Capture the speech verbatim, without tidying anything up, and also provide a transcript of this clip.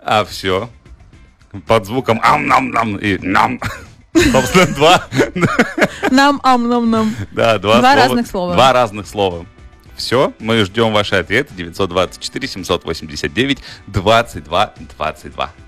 А все. Под звуком ам-нам-нам и нам. Собственно, два. Нам-ам-нам-нам. Да, два, два слова, разных слова. Два разных слова. Все, мы ждем ваши ответы. девятьсот двадцать четыре семьсот восемьдесят девять двадцать два двадцать два.